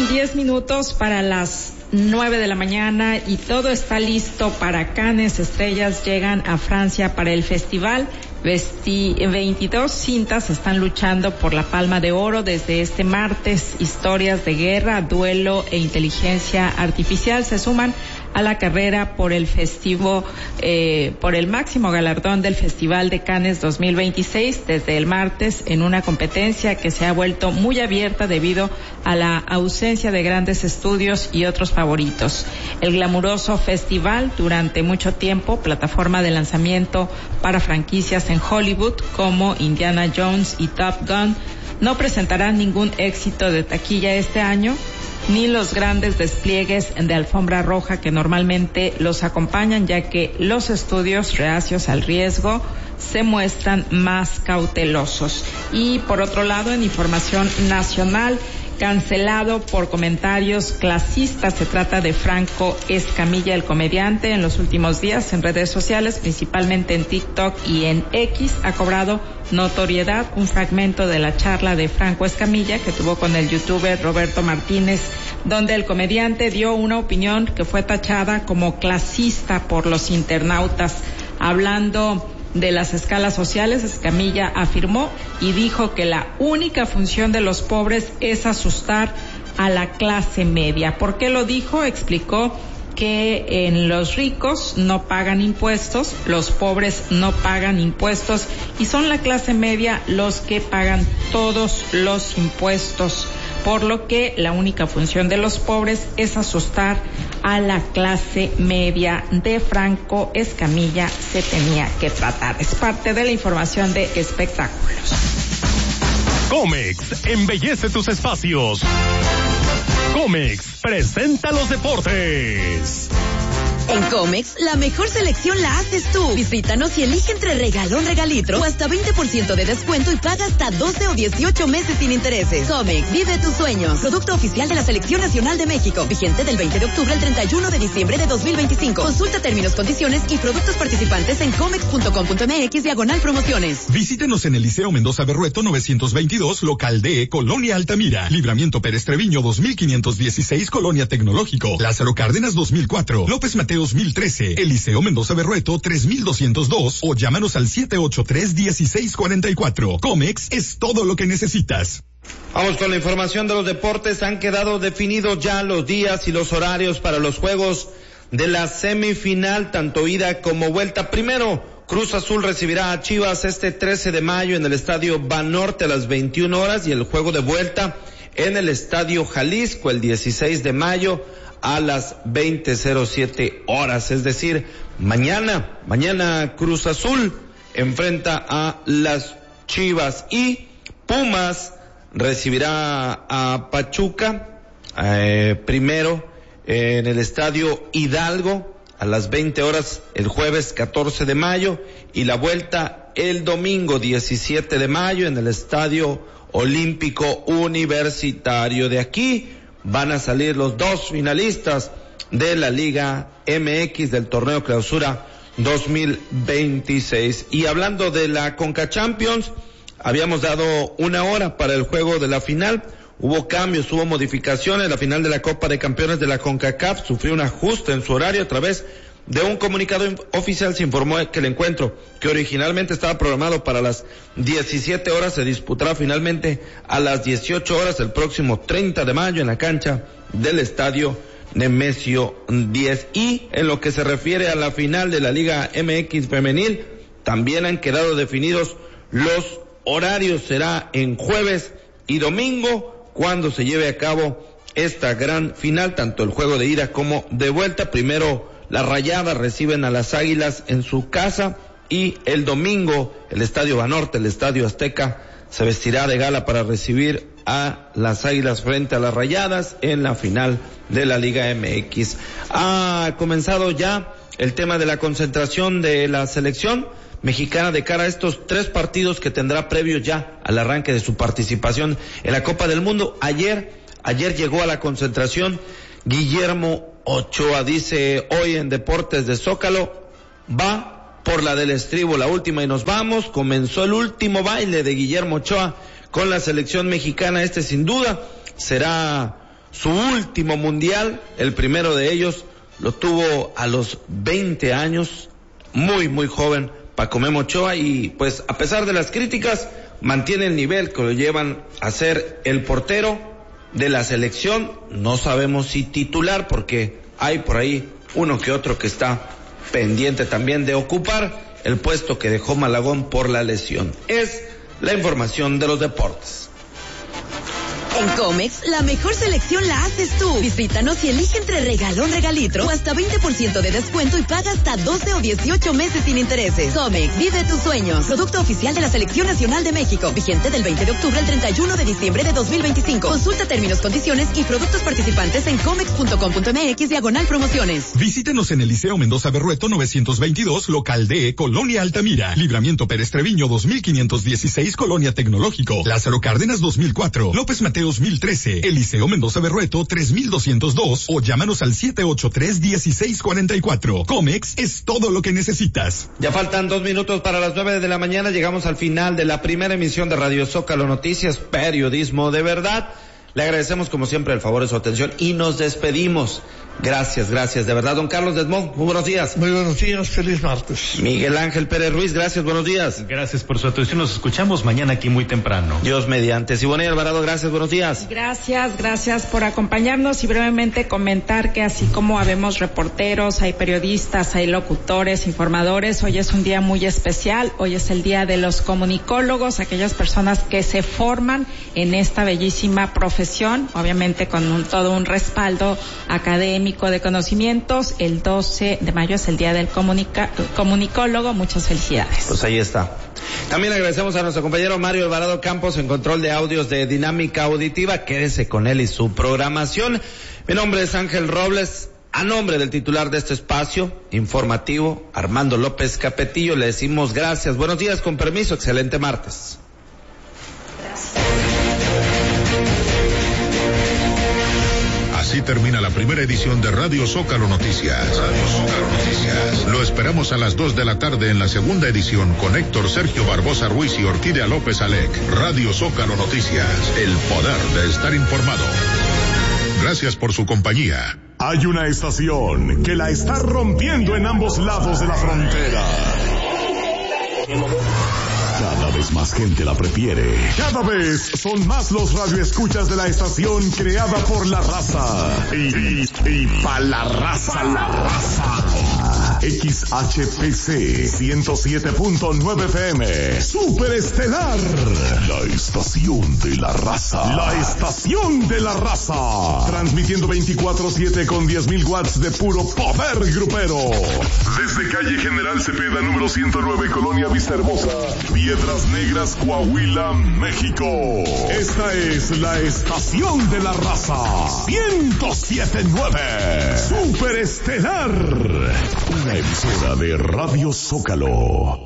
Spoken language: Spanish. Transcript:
Faltan 10 minutos para las 9 de la mañana y todo está listo para Cannes. Estrellas llegan a Francia para el festival. 22 cintas están luchando por la Palma de Oro desde este martes. Historias de guerra, duelo e inteligencia artificial se suman a la carrera por el por el máximo galardón del Festival de Cannes 2026 desde el martes, en una competencia que se ha vuelto muy abierta debido a la ausencia de grandes estudios y otros favoritos. El glamuroso festival, durante mucho tiempo plataforma de lanzamiento para franquicias en Hollywood como Indiana Jones y Top Gun, no presentará ningún éxito de taquilla este año, ni los grandes despliegues de alfombra roja que normalmente los acompañan, ya que los estudios, reacios al riesgo, se muestran más cautelosos. Y por otro lado, en información nacional, cancelado por comentarios clasistas, se trata de Franco Escamilla, el comediante. En los últimos días en redes sociales, principalmente en TikTok y en X, ha cobrado notoriedad un fragmento de la charla de Franco Escamilla que tuvo con el youtuber Roberto Martínez, donde el comediante dio una opinión que fue tachada como clasista por los internautas. Hablando de las escalas sociales, Escamilla afirmó y dijo que la única función de los pobres es asustar a la clase media. ¿Por qué lo dijo? Explicó que en los ricos no pagan impuestos, los pobres no pagan impuestos y son la clase media los que pagan todos los impuestos, por lo que la única función de los pobres es asustar a la clase media. De Franco Escamilla se tenía que tratar. Es parte de la información de espectáculos. Comex embellece tus espacios. Comex presenta los deportes. En Comex, la mejor selección la haces tú. Visítanos y elige entre regalón, regalitro o hasta 20% de descuento y paga hasta 12 o 18 meses sin intereses. Comex, vive tus sueños. Producto oficial de la Selección Nacional de México. Vigente del 20 de octubre al 31 de diciembre de 2025. Consulta términos, condiciones y productos participantes en comex.com.mx/promociones. Visítenos en el Liceo Mendoza Berrueto 922, local D, Colonia Altamira. Libramiento Pérez Treviño 2516, Colonia Tecnológico. Lázaro Cárdenas 2004. López Mateos 1013, Eliseo Mendoza Berrueto 3202 o llámanos al 783-1644. Comex es todo lo que necesitas. Vamos con la información de los deportes. Han quedado definidos ya los días y los horarios para los juegos de la semifinal, tanto ida como vuelta. Primero, Cruz Azul recibirá a Chivas este 13 de mayo en el Estadio Banorte a las 21 horas y el juego de vuelta en el Estadio Jalisco el 16 de mayo a las 20:07 horas, es decir, mañana Cruz Azul enfrenta a las Chivas y Pumas recibirá a Pachuca primero en el Estadio Hidalgo a las 20 horas el jueves 14 de mayo y la vuelta el domingo 17 de mayo en el Estadio Olímpico Universitario. De aquí van a salir los dos finalistas de la Liga MX del torneo Clausura 2026. Y hablando de la Conca Champions, habíamos dado una hora para el juego de la final. Hubo cambios, hubo modificaciones. La final de la Copa de Campeones de la CONCACAF sufrió un ajuste en su horario. A través de un comunicado oficial se informó que el encuentro, que originalmente estaba programado para las 17 horas, se disputará finalmente a las 18 horas el próximo 30 de mayo en la cancha del Estadio Nemesio 10. Y en lo que se refiere a la final de la Liga MX femenil, también han quedado definidos los horarios. Será en jueves y domingo cuando se lleve a cabo esta gran final, tanto el juego de ida como de vuelta. Primero las Rayadas reciben a las Águilas en su casa y el domingo el Estadio Banorte, el Estadio Azteca, se vestirá de gala para recibir a las Águilas frente a las Rayadas en la final de la Liga MX. Ha comenzado ya el tema de la concentración de la selección mexicana de cara a estos 3 partidos que tendrá previos ya al arranque de su participación en la Copa del Mundo. Ayer llegó a la concentración Guillermo Ochoa. Dice hoy en Deportes de Zócalo, va por la del estribo, la última y nos vamos. Comenzó el último baile de Guillermo Ochoa con la selección mexicana. Este sin duda será su último mundial, el primero de ellos, lo tuvo a los 20 años, muy joven, Paco Memo Ochoa, y pues a pesar de las críticas, mantiene el nivel que lo llevan a ser el portero de la selección. No sabemos si titular, porque hay por ahí uno que otro que está pendiente también de ocupar el puesto que dejó Malagón por la lesión. Es la información de los deportes. En Comex, la mejor selección la haces tú. Visítanos y elige entre regalón, regalitro o hasta 20% de descuento y paga hasta 12 o 18 meses sin intereses. Comex, vive tus sueños. Producto oficial de la Selección Nacional de México. Vigente del 20 de octubre al 31 de diciembre de 2025. Consulta términos, condiciones y productos participantes en comex.com.mx/promociones. Visítenos en el Liceo Mendoza Berrueto 922, local D, Colonia Altamira. Libramiento Pérez Treviño 2516, Colonia Tecnológico. Lázaro Cárdenas 2004. López Mateos 1013, Eliseo Mendoza Berrueto 3202 o llámanos al 783-1644. Comex es todo lo que necesitas. Ya faltan 2 minutos para las 9 de la mañana. Llegamos al final de la primera emisión de Radio Zócalo Noticias, periodismo de verdad. Le agradecemos como siempre el favor de su atención y nos despedimos. Gracias, de verdad. Don Carlos Desmond, muy buenos días. Muy buenos días, feliz martes. Miguel Ángel Pérez Ruiz, gracias, buenos días. Gracias por su atención, nos escuchamos mañana aquí muy temprano. Dios mediante. Siboney Alvarado, gracias, buenos días. Gracias por acompañarnos y brevemente comentar que así como habemos reporteros, hay periodistas, hay locutores, informadores, hoy es un día muy especial, hoy es el día de los comunicólogos, aquellas personas que se forman en esta bellísima profesión, obviamente con todo un respaldo académico de conocimientos. El 12 de mayo es el día del comunicólogo. Muchas felicidades. Pues ahí está. También agradecemos a nuestro compañero Mario Alvarado Campos en control de audios de Dinámica Auditiva. Quédese con él y su programación. Mi nombre es Ángel Robles. A nombre del titular de este espacio informativo, Armando López Capetillo, le decimos gracias. Buenos días, con permiso, excelente martes. Así termina la primera edición de Radio Zócalo Noticias. Lo esperamos a las 2 de la tarde en la segunda edición con Héctor Sergio Barbosa Ruiz y Orquídea López Alec. Radio Zócalo Noticias, el poder de estar informado. Gracias por su compañía. Hay una estación que la está rompiendo en ambos lados de la frontera. Cada vez más gente la prefiere. Cada vez son más los radioescuchas de la estación creada por la raza. Y pa' la raza. XHPC 107.9 FM. Superestelar. La estación de la raza. La estación de la raza. Transmitiendo 24/7 con 10,000 watts de puro poder grupero. Desde calle General Cepeda, número 109, Colonia Vista Hermosa, Piedras Negras, Coahuila, México. Esta es la estación de la raza. 107.9. Superestelar. Una emisora de Radio Zócalo.